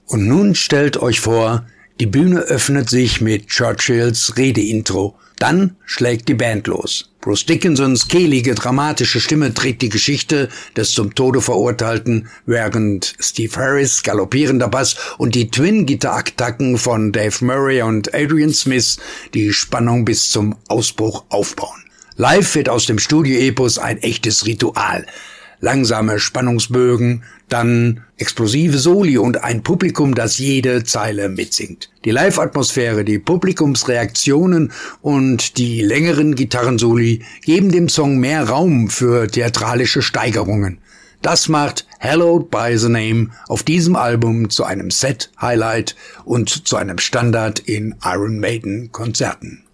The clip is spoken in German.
Und nun stellt euch vor, die Bühne öffnet sich mit Churchills Redeintro. Dann schlägt die Band los. Bruce Dickinsons kehlige, dramatische Stimme trägt die Geschichte des zum Tode Verurteilten, während Steve Harris galoppierender Bass und die Twin-Gitter-Attacken von Dave Murray und Adrian Smith die Spannung bis zum Ausbruch aufbauen. Live wird aus dem Studio-Epos ein echtes Ritual. Langsame Spannungsbögen, dann explosive Soli und ein Publikum, das jede Zeile mitsingt. Die Live-Atmosphäre, die Publikumsreaktionen und die längeren Gitarrensoli geben dem Song mehr Raum für theatralische Steigerungen. Das macht Hallowed by the Name auf diesem Album zu einem Set-Highlight und zu einem Standard in Iron Maiden-Konzerten.